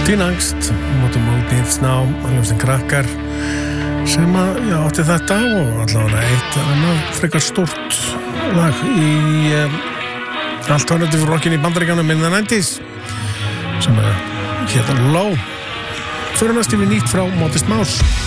Teen Angst, Motormotives Now, hljómsveitin Krakkar sem átti þetta og allavega eitt annað frekar stórt lag í alternative rockin í Bandaríkjunum in the 90s sem hét Low. Fyrir næst yfir nýtt frá Modest Mouse.